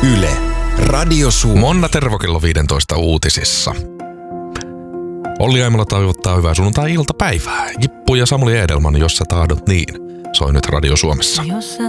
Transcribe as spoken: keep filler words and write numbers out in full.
Yle, Radio Suomi. Monna Tervo kello viisitoista uutisissa. Olli Aimola toivottaa hyvää sunnuntai-iltapäivää. Jippu ja Samuli Edelman, jos sä tahdot niin. Soi nyt Radio Suomessa. Jos sä